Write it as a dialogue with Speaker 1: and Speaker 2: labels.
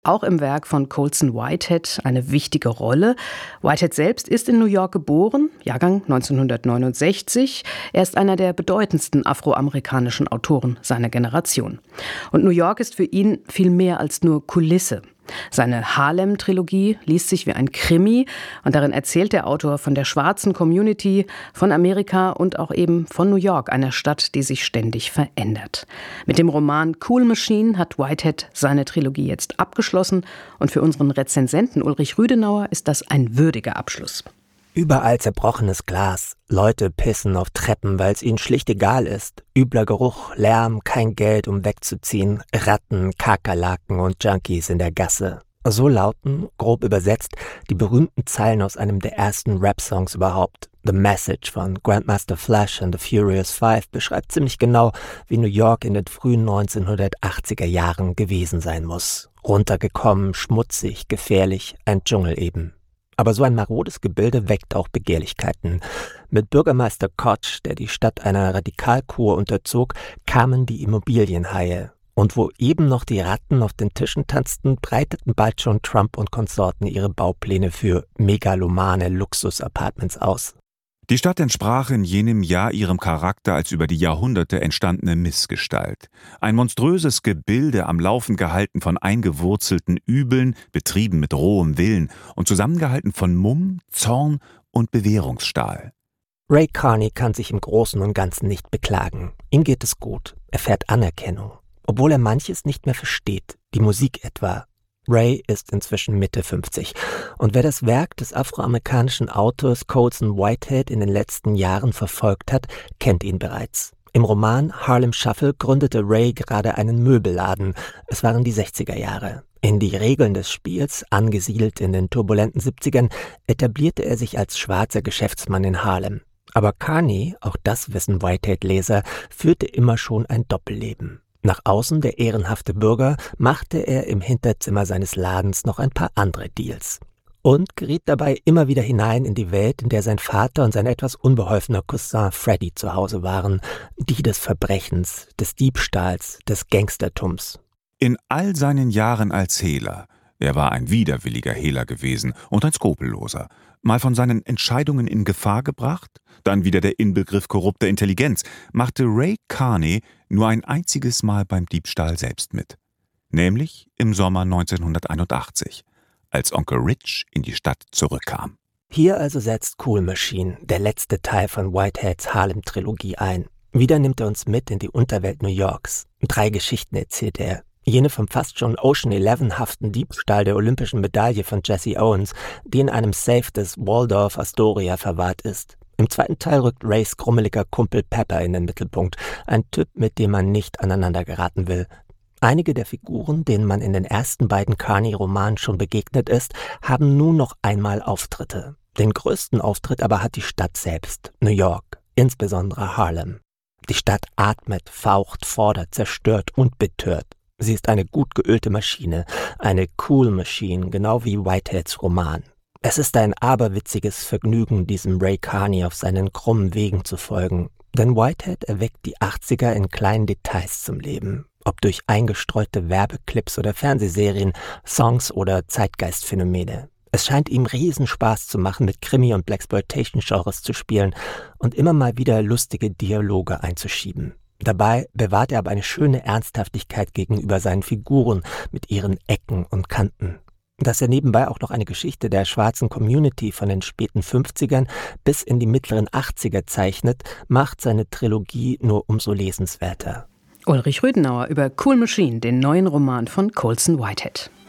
Speaker 1: auch im Werk von Colson Whitehead eine wichtige Rolle. Whitehead selbst ist in New York geboren, Jahrgang 1969. Er ist einer der bedeutendsten afroamerikanischen Autoren seiner Generation. Und New York ist für ihn viel mehr als nur Kulisse. Seine Harlem-Trilogie liest sich wie ein Krimi und darin erzählt der Autor von der schwarzen Community, von Amerika und auch eben von New York, einer Stadt, die sich ständig verändert. Mit dem Roman Cool Machine hat Whitehead seine Trilogie jetzt abgeschlossen und für unseren Rezensenten Ulrich Rüdenauer ist das ein würdiger Abschluss.
Speaker 2: Überall zerbrochenes Glas, Leute pissen auf Treppen, weil es ihnen schlicht egal ist. Übler Geruch, Lärm, kein Geld, um wegzuziehen, Ratten, Kakerlaken und Junkies in der Gasse. So lauten, grob übersetzt, die berühmten Zeilen aus einem der ersten Rap-Songs überhaupt. The Message von Grandmaster Flash and the Furious Five beschreibt ziemlich genau, wie New York in den frühen 1980er Jahren gewesen sein muss. Runtergekommen, schmutzig, gefährlich, ein Dschungel eben. Aber so ein marodes Gebilde weckt auch Begehrlichkeiten. Mit Bürgermeister Koch, der die Stadt einer Radikalkur unterzog, kamen die Immobilienhaie. Und wo eben noch die Ratten auf den Tischen tanzten, breiteten bald schon Trump und Konsorten ihre Baupläne für megalomane Luxus-Apartments aus.
Speaker 3: Die Stadt entsprach in jenem Jahr ihrem Charakter als über die Jahrhunderte entstandene Missgestalt. Ein monströses Gebilde, am Laufen gehalten von eingewurzelten Übeln, betrieben mit rohem Willen und zusammengehalten von Mumm, Zorn und Bewährungsstahl.
Speaker 2: Ray Carney kann sich im Großen und Ganzen nicht beklagen. Ihm geht es gut, er fährt Anerkennung. Obwohl er manches nicht mehr versteht, die Musik etwa. Ray ist inzwischen Mitte 50 und wer das Werk des afroamerikanischen Autors Colson Whitehead in den letzten Jahren verfolgt hat, kennt ihn bereits. Im Roman Harlem Shuffle gründete Ray gerade einen Möbelladen. Es waren die 60er Jahre. In die Regeln des Spiels, angesiedelt in den turbulenten 70ern, etablierte er sich als schwarzer Geschäftsmann in Harlem. Aber Carney, auch das wissen Whitehead-Leser, führte immer schon ein Doppelleben. Nach außen der ehrenhafte Bürger, machte er im Hinterzimmer seines Ladens noch ein paar andere Deals. Und geriet dabei immer wieder hinein in die Welt, in der sein Vater und sein etwas unbeholfener Cousin Freddy zu Hause waren, die des Verbrechens, des Diebstahls, des Gangstertums.
Speaker 3: In all seinen Jahren als Hehler, er war ein widerwilliger Hehler gewesen und ein Skrupelloser, mal von seinen Entscheidungen in Gefahr gebracht, dann wieder der Inbegriff korrupter Intelligenz, machte Ray Carney nur ein einziges Mal beim Diebstahl selbst mit. Nämlich im Sommer 1981, als Onkel Rich in die Stadt zurückkam.
Speaker 2: Hier also setzt Cool Machine, der letzte Teil von Whiteheads Harlem-Trilogie ein. Wieder nimmt er uns mit in die Unterwelt New Yorks. 3 Geschichten erzählt er. Jene vom fast schon Ocean 11-haften Diebstahl der olympischen Medaille von Jesse Owens, die in einem Safe des Waldorf Astoria verwahrt ist. Im zweiten Teil rückt Rays grummeliger Kumpel Pepper in den Mittelpunkt, ein Typ, mit dem man nicht aneinander geraten will. Einige der Figuren, denen man in den ersten beiden Carney-Romanen schon begegnet ist, haben nun noch einmal Auftritte. Den größten Auftritt aber hat die Stadt selbst, New York, insbesondere Harlem. Die Stadt atmet, faucht, fordert, zerstört und betört. Sie ist eine gut geölte Maschine, eine Cool Machine, genau wie Whiteheads Roman. Es ist ein aberwitziges Vergnügen, diesem Ray Carney auf seinen krummen Wegen zu folgen. Denn Whitehead erweckt die 80er in kleinen Details zum Leben. Ob durch eingestreute Werbeclips oder Fernsehserien, Songs oder Zeitgeistphänomene. Es scheint ihm Riesenspaß zu machen, mit Krimi- und Blaxploitation-Genres zu spielen und immer mal wieder lustige Dialoge einzuschieben. Dabei bewahrt er aber eine schöne Ernsthaftigkeit gegenüber seinen Figuren mit ihren Ecken und Kanten. Dass er nebenbei auch noch eine Geschichte der schwarzen Community von den späten 50ern bis in die mittleren 80er zeichnet, macht seine Trilogie nur umso lesenswerter.
Speaker 1: Ulrich Rüdenauer über Cool Machine, den neuen Roman von Colson Whitehead.